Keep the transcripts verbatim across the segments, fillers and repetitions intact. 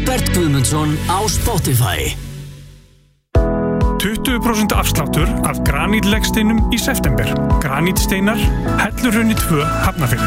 Róbert Guðmundsson á Spotify. tuttugu prósent afsláttur af granítlegsteinum í september. Granítsteinar, Hellurhrauni tvö, Hafnarfirði.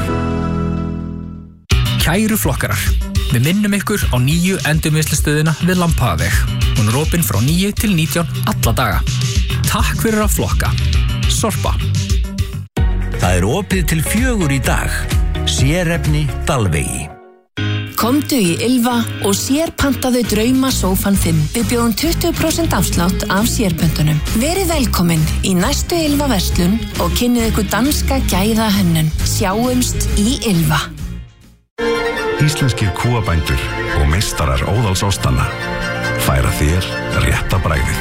Kæru flokkarar, við minnum ykkur á nýju endurvinnslustöðina við Lambhagaveg. Hún er opin frá níu til nítján alla daga. Takk fyrir að flokka. Sorpa. Það er opið til fjögur í dag. Sérefni Dalvegi. Komdu í Ylva og sérpantaðu drauma sófan fimm. Við bjóðum tuttugu prósent afslátt af sérpöntunum. Verið velkomin í næstu Ylva verslun og kynnið ykkur danska gæða hönnun. Sjáumst í Ylva. Íslenskir kúabændur og meistarar óðalsástanna færa þér rétta bragðið.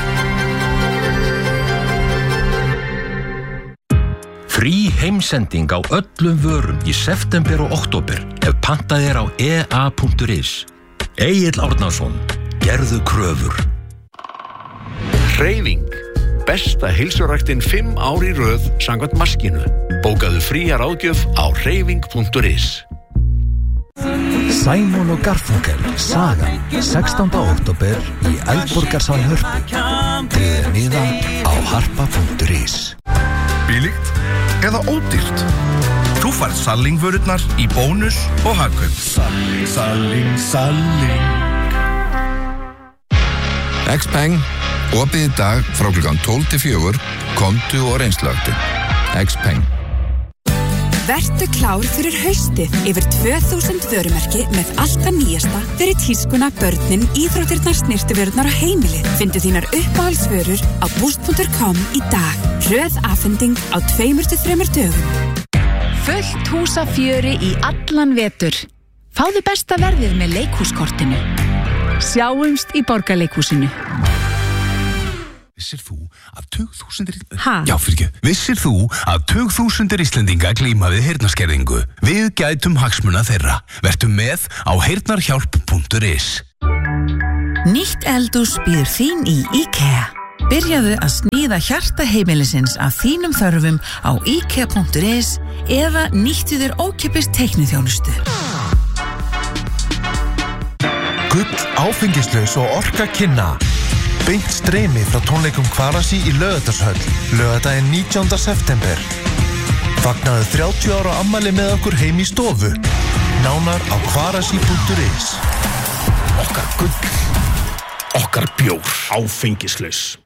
Frí heimsending á öllum vörum í september og október ef pantað er á e a punktur is. Egill Árnason, gerðu kröfur. Hreyfing. Besta heilsuræktin fimm ár í röð samkvæmt maskínu. Bókaðu fría ráðgjöf á hreyfing punktur is. Simon og Garfunkel, sagan, sextánda október í Eldborgarsal Hörpu. Tryggðu miða á harpa punktur is. Bílíkt eða ódýrt? Þú færð Salling-vörurnar í bónus og hagkaup. Salling, Salling, Salling. Xpeng, opið í dag frá klukkan tólf til fjögur, komdu og reynslögdu. Xpeng. Vertu klár fyrir haustið yfir tvö þúsund vörumerki með allt það nýjasta fyrir tískuna, börnin, íþróttirnar, snyrtivörurnar og heimilið. Findu þínar uppáhaldsvörur á boost punktur com í dag. Röð afhending á tveimur til þremur dögum. Fullt húsafjöri í allan vetur. Fáðu besta verðið með leikhúskortinu. Sjáumst í Borgarleikhúsinu. Vissir þú að tugþúsundir Ha? Já, fyrir ekki. Vissir þú að tugþúsundir Íslendinga glíma við heyrnarskerðingu? Við gætum hagsmuna þeirra. Vertu með á heyrnarhjálp punktur is. Nýtt eldhús býður þín í IKEA. Byrjaðu að sníða hjarta heimilisins af þínum þörfum á ikea punktur is eða nýttu þér ókeypis teikniþjónustu. Gull, áfengislaus og orka kynna. Beint streymi frá tónleikum Kvarasi í Laugardalshöll, laugardaginn nítjánda september. Fagnaðu þrjátíu ára afmæli með okkur heim í stofu. Nánar á kvarasi punktur is. Okkar gull, okkar bjór, áfengislaus.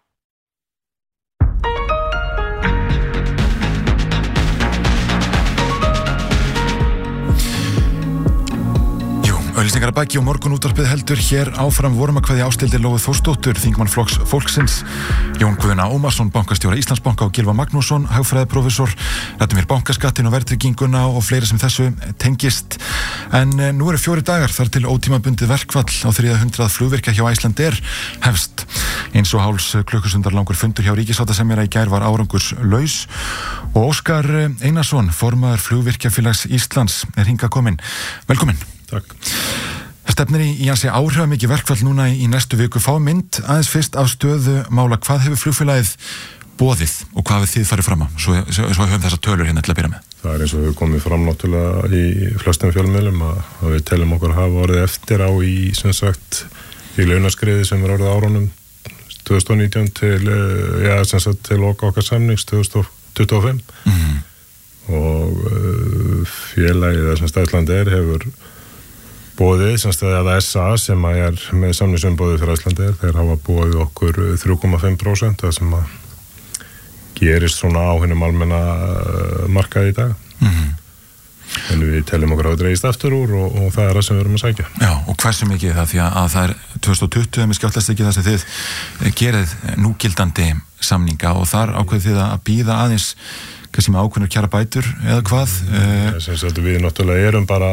Auglýsingar að baki og morgunútvarpið heldur hér áfram vorum að kveðja Ásthildi Lóu Þórsdóttur, þingmann Flokks Fólksins, Jón Guðna Ómarsson, bankastjóra Íslandsbanka og Gylfa Magnússon, hagfræðiprófessor, ræddum við bankaskattinn og verðtrygginguna og fleira sem þessu tengist. En nú eru fjóri dagar þar til ótímabundið verkfall á þriðja hundrað flugvirkja hjá Icelandair hefst. Eins og háls klukkustundar langur fundur hjá ríkissáttasemjara í gær var árangurslaus og Óskar Einarsson, formaður Flugvirkjafélags Íslands, er hingað kominn. Velkominn. Takk. Það stefnir í, í að sé áhrifamikið verkfall núna í, í næstu viku. Fá mynd aðeins fyrst af stöðu mála. Hvað hefur flugfélagið boðið og hvað hefur þið farið fram á? Svo, svo, svo höfum þessar tölur hérna til að byrja með. Það er eins og við komum fram náttúrulega í flestum fjölmiðlum að, að við telum okkur að hafa orðið eftir á í, sem sagt, í launaskriði sem er orðið árunum tvö þúsund og nítján til, já, sem sagt, til loka okkar samnings tvö þúsund tuttugu og fimm. Mm-hmm. Og uh, félagið sem Icelandair hefur boðið, sem stæði að S A sem að er með samningsumboðið fyrir Icelandair, þeir hafa boðið okkur þrjú komma fimm prósent, það sem að gerist svona á hinum almenna markaði í dag. Mm-hmm. En við teljum okkur að það dreigist aftur úr og, og það er það sem við erum að sækja. Já, og hversu mikið það, því að það er tvö þúsund og tuttugu með skjálftast ekki það sem þið gerið núgildandi samninga og þar ákveðið þið að bíða aðeins kannski með ákveðnar kjara bætur eða hvað? Mm, sem sagt, við náttúrulega erum bara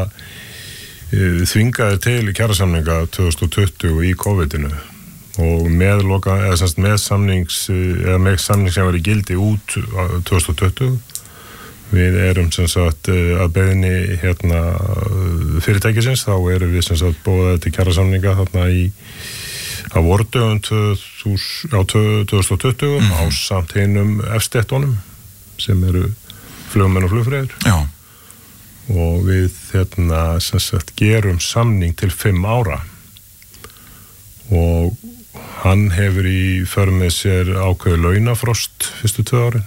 þvingaði til í kjarasamninga tvö þúsund og tuttugu í COVID-inu og með loka, eða semst með samnings eða með samning sem var í gildi út tvö þúsund og tuttugu. Við erum sem sagt að beiðni hérna fyrirtækisins, þá erum við sem sagt boðað til kjarasamninga þarna í á vordögum tvö þúsund og tuttugu mm. á samt hinum F-stettunum sem eru flugmenn og flugfreyður. Já. Og við hérna sem sagt gerum samning til fimm ára og hann hefur í för með sér ákveðu launafrost fyrstu tvö árin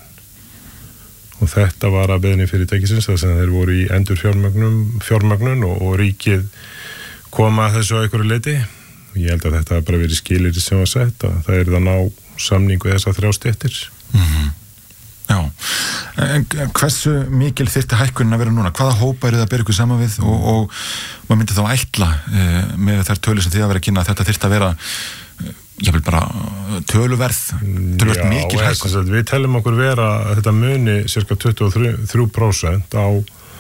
og þetta var að beðni fyrirtækisins þar sem þeir voru í endur fjármögnun og, og ríkið koma að þessu á einhverju leyti. Ég held að þetta hafi bara verið skilyrði sem var sett að það er það ná samningu þess að þrjá stéttir. Mm-hmm. Já, en hversu mikil þyrfti hækkunin að vera núna? Hvaða hópa eru það að bera ykkur saman við og, og maður myndi þá ætla e, með þær tölur sem þið að vera að kynna að þetta þyrfti að vera ég vil bara töluverð töluvert mikil hækkun. Já, við telum okkur vera að þetta muni cirka tuttugu og þrjú prósent á,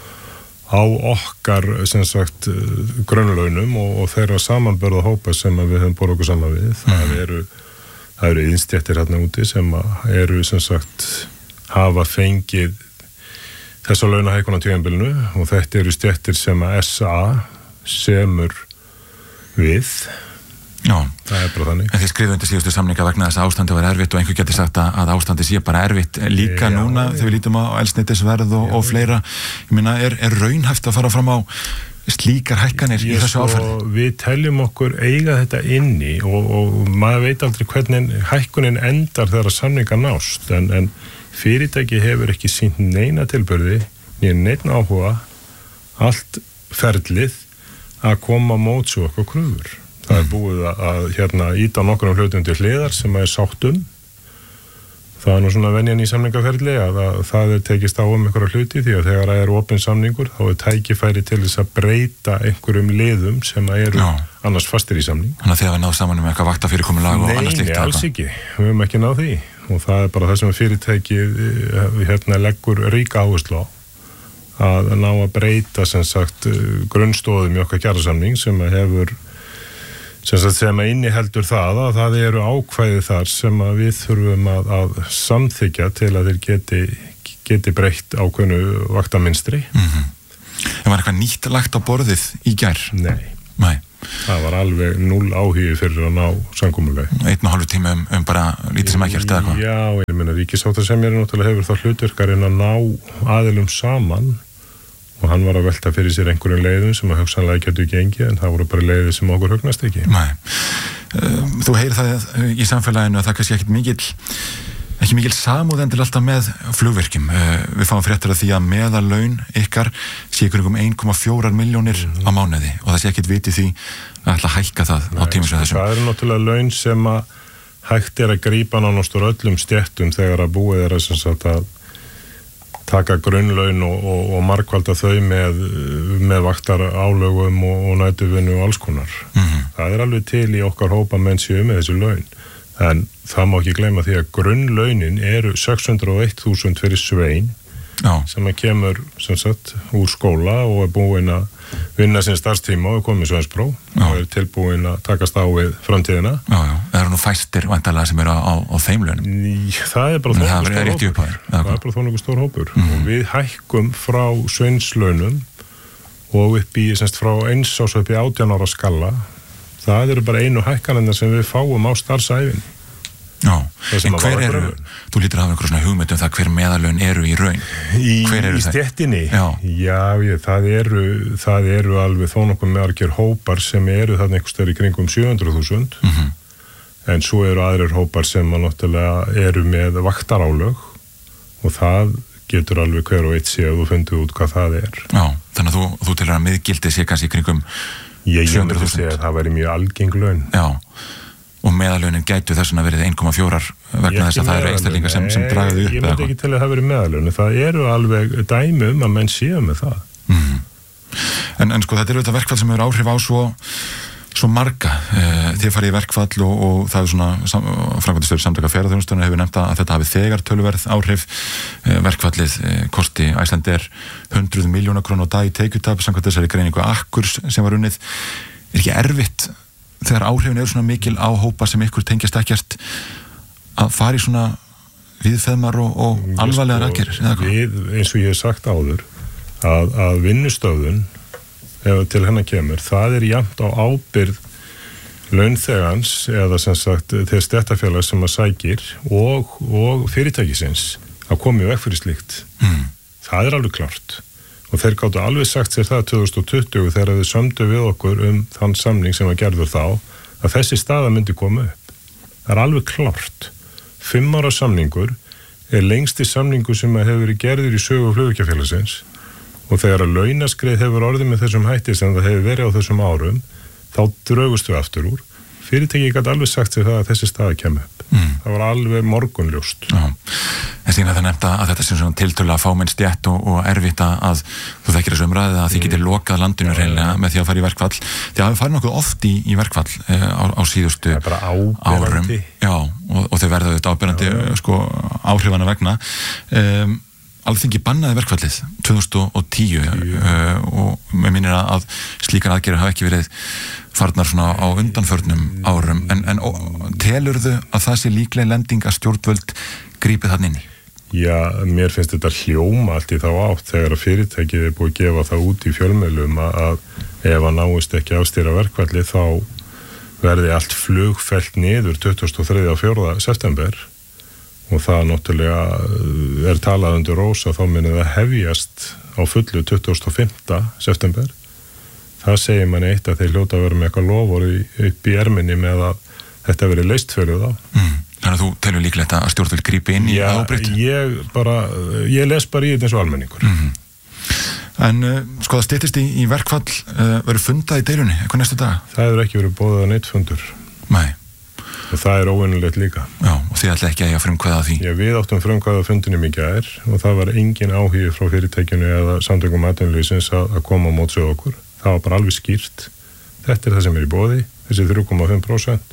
á okkar sem sagt grunnlaunum og, og þeirra samanbörða hópa sem við höfum borð okkur saman við. Mm. Það eru það eru innstjættir hérna úti sem eru sem sagt hafa fengið þessa launahækkun á tímabilinu og þetta eru stjættir sem að S A semur við. Já, það er bara þannig. En þið skrifuðu undir síðustu samninga vegna þess að ástandi var erfitt og einhver geti sagt að, að ástandi sé bara erfitt líka já, núna þegar við lítum á eldsneytisverð og, og fleira. Ég meina, er, er raunhæft að fara fram á slíkar hækkanir í þessu áferði? Við teljum okkur eiga þetta inni og, og maður veit aldrei hvernig hækkunin endar þegar samninga nást en, en fyrirtæki hefur ekki sýnt neina tilburði, neina neina áhuga, allt ferlið að koma mót svo okkur kröfur. Það er búið að, að hérna íta nokkrum hlutum til hliðar sem að er sátt um. Það er nú svona venjan í samningaferli að, að það er tekist á um einhverja hluti því að þegar það er opinn samningur þá er tækifæri til þess að breyta einhverjum liðum sem að eru Já. Annars fastir í samning. Þannig að þegar við náðum saman um eitthvað vaktafyrirkomulag og annars slíkt. Nei, alls ekki. Við höfum ekki náð því og það er bara það sem fyrirtækið hérna leggur ríka áherslu á að ná að breyta sem sagt grunnstóðum í okkar kjarasamning sem að hefur sem að sem að inniheldur það að það eru ákvæði þar sem að við þurfum að, að samþykja til að þeir geti, geti breytt ákveðnu vaktaminstri. Mm-hmm. En var eitthvað nýtt lagt á borðið í gær? Nei. Nei. Það var alveg núll áhugi fyrir að ná samkomulag. Einn og hálfu tíma um, um bara lítið sem ekkert eða hvað? Já, ég meina ríkissáttasemjari náttúrulega hefur það hlutverkarinn að ná aðilum saman og hann var að velta fyrir sér einhverjum leiðum sem að hugsanlega getur gengið en það voru bara leiðir sem okkur hugnast ekki. Nei. Þú heyrir það í samfélaginu að það kannski ekkert mikil ekki mikil samúð endilega alltaf með flugvirkjum. Við fáum fréttir af því að meðalaun ykkar sé ykkur um einn komma fjórar milljónir mm. á mánuði og það sé ekkert vitið því að ætla að hækka það Nei, á tímasveið þessum. Það eru náttúrulega laun sem að hægt er að grípa nánast úr öllum stéttum þegar að búið er að, sem sagt, að taka grunnlaun og, og, og markvalda þau með, með vaktar álögum og, og nætuvinnu og alls konar. Mm-hmm. Það er alveg til í okkar hópa menn séu með þessu laun. En það má ekki gleyma því að grunnlaunin eru sex hundruð og eitt þúsund fyrir svein Já. Sem að kemur sem sagt úr skóla og er búinn að vinna sin starfstíma og er komið sveinspróf og er tilbúinn að takast á við framtíðina. Já, já. Það eru nú fæstir væntanlega sem eru á, á, á þeim launum. Það er bara þó nokkuð stór hópur. Það er bara þó nokkuð stór hópur. Mm. Og við hækkum frá sveinslaunum og upp í, semst frá eins ás upp í átján ára skalla. Það eru bara einu hækkanirnar sem við fáum á starfsævin. Já, en hver eru, þú lítur að hafa einhverjum svona hugmynd um það hver meðalaun eru í raun? Í, í stéttinni? Já, Já ég, það, eru, það eru alveg þó nokkuð margir hópar sem eru þarna einhvers staðar í kringum sjö hundruð þúsund mm-hmm. en svo eru aðrir hópar sem að náttúrulega eru með vaktarálög og það getur alveg hver og eitt séð og fundið út hvað það er. Já, þannig að þú, þú til að miðgildið sé kannski í kringum sjö hundruð þúsund. Ég myndi segja að það væri mjög algeng laun. Já. Og meðalaunin gætu þess að verið einn komma fjórar vegna þess að það eru einstaklingar sem, sem dragaði upp. Ég myndi ekki til að það verið meðalaunin. Það eru alveg dæmi um að menn séu með það. Mm. En, en sko þetta eru þetta verkfall sem hefur áhrif á svo, svo marga. Þið farið í verkfall og, og það er svona framkvæmdastjóri Samtaka ferðaþjónustunnar hefur nefnt að þetta hafi þegar töluverð áhrif. Verkfallið kosti Icelandair hundruð milljóna króna á dag í tekjutap samkvæmt þessari greiningu Akkurs sem var unnið. Er ekki erfitt þegar áhrifin eru svona mikil á hópa sem ykkur tengjast ekkert að fara í svona viðfeðmar og, og alvarlegar aðgerðir? Við, eins og ég hef sagt áður, að, að vinnustöðun, ef til hennar kemur, það er jafnt á ábyrgð launþegans eða sem sagt þeir stéttarfélag sem að sækir og, og fyrirtækisins að koma í veg fyrir slíkt. Mm. Það er alveg klárt. Og þeir gáttu alveg sagt sér það tvö þúsund tuttugu þegar þau sömdu við okkur um þann samning sem var gerður þá að þessi staða myndi koma upp. Það er alveg klárt. Fimm ára samningur er lengsti samningur sem hefur verið gerður í sögu flugvirkjafélagsins og þegar að launaskrið hefur orðið með þessum hætti sem það hefur verið á þessum árum, þá drögust við aftur úr. Fyrirtæki gæti alveg sagt sér það að þessi staða kemur upp. Mm. Það var alveg morgunljóst. Já, en síðan það nefnda að þetta sem tiltölulega fámenn stétt og, og erfitt að þú þekkir þessu umræði að þið getur lokað landinu reynilega með því að fara í verkfall. Þið hafið farið nokkuð oft í, í verkfall eh, á, á síðustu árum. Já, og, og þau verða auðvitað áberandi sko, áhrifana vegna. Um, Alþingi bannaði verkfallið tvö þúsund og tíu uh, og mér minnir að slíkar aðgerðir hafa ekki verið farnar svona á undanförnum árum en, en ó, telurðu að það sé líklega lending að stjórnvöld grípið þarna inn í? Já, mér finnst þetta hljóma allt í þá átt þegar að fyrirtækið er búið að gefa það út í fjölmiðlum að ef að náist ekki ástýra verkfallið þá verði allt flug fellt niður tuttugasta og þriðja og fjórða september og það náttúrulega er talað undir rósa þá munið það hefjast á fullu tuttugasta og fimmta september. Það segir manni eitt að þeir hljóta að vera með eitthvað lofvörðu upp í erminni með að þetta verið leyst fyrir þá. Mm. Þannig að þú telur líklegt að stjórnvöld grípi inn í Já, ábreytt? ég bara, ég les bara í þetta eins og almenningur. Mm-hmm. En uh, sko það styttist í, í verkfall, uh, verður fundað í deilunni, eitthvað næstu daga? Það hefur ekki verið boðið að neitt fundur. Nei. Og það er óvinnulegt líka. Já, og þið ætla ekki að ég að frumkvæða því? Já, við áttum frumkvæða fundinum í gær og það var engin áhugi frá fyrirtækinu eða samtökum atvinnulífsins að, að koma á mótsög okkur. Það var bara alveg skýrt. Þetta er það sem er í boði, þessi þrjú komma fimm prósent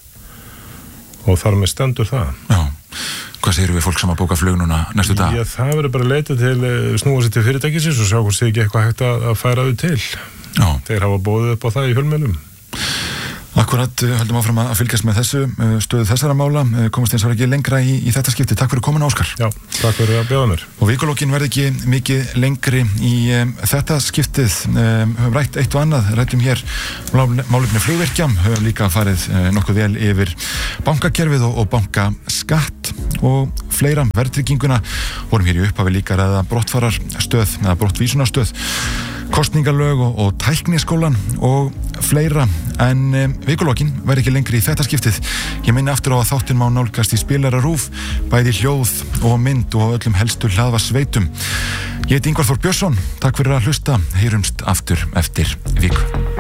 og þar með stendur það. Já, hvað segir við fólk sem að bóka flug núna næstu dag? Já, það verður bara leitað til, snúa sér til fyrirtækisins og sjá hvort sé ekki eitthvað hægt að, að færa þau til. Já. Þeir hafa boðið upp á það í fjölmiðlum. Akkurat, höldum áfram að fylgjast með þessu stöðu þessara mála, komast eins og ekki lengra í, í þetta skipti. Takk fyrir komin, Óskar. Já, takk fyrir að bjóða mér. Og vikulókin verði ekki mikið lengri í um, þetta skiptið. Um, höfum rætt eitt og annað, rættum hér málefni flugvirkja, höfum líka farið uh, nokkuð vel yfir bankakerfið og, og bankaskatt og fleira, verðtrygginguna, vorum hér í upphafi líka ræða brottfararstöð eða brottvísunarstöð, kostningalög og, og tækniskólan og fleira, en um, vikulókin verði ekki lengri í þetta skiptið. Ég minni aftur á að þáttinn má nálgast í Spilara RÚV, bæði hljóð og mynd og á öllum helstu hlaðvarpsveitum. Ég heiti Ingvar Þór Björnsson, takk fyrir að hlusta, heyrumst aftur eftir viku.